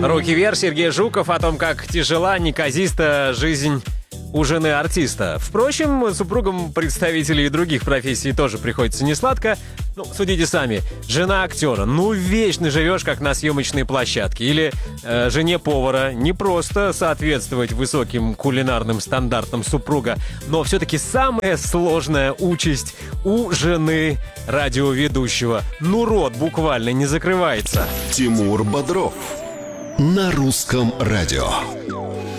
Руки вверх, Сергей Жуков о том, как тяжела, неказиста жизнь у жены артиста. Впрочем, супругам представителей других профессий тоже приходится несладко. Судите сами. Жена актера. Вечно живешь, как на съемочной площадке. Или жене повара. Не просто соответствовать высоким кулинарным стандартам супруга, но все-таки самая сложная участь у жены радиоведущего. Рот буквально не закрывается. Тимур Бодров на Русском радио.